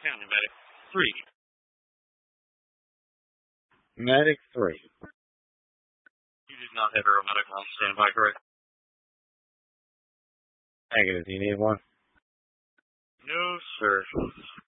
County Medic 3. Medic 3. You did not have aeromedic on standby, correct? Negative. Do you need one? No, sir.